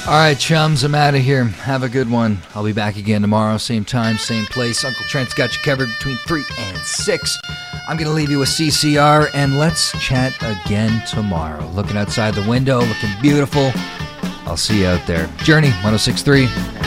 All right, chums, I'm out of here. Have a good one. I'll be back again tomorrow, same time, same place. Uncle Trent's got you covered between 3 and 6. I'm going to leave you with CCR, and let's chat again tomorrow. Looking outside the window, looking beautiful. I'll see you out there. Journey 106.3.